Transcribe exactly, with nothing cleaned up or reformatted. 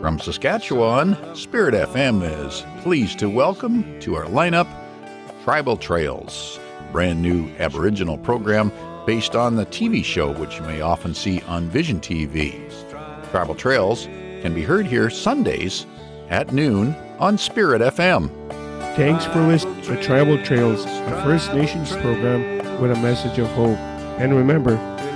From Saskatchewan, Spirit F M is pleased to welcome to our lineup Tribal Trails, brand new Aboriginal program based on the T V show which you may often see on Vision T V. Tribal Trails can be heard here Sundays at noon on Spirit F M. Thanks for listening to Tribal Trails, a First Nations program with a message of hope. And remember,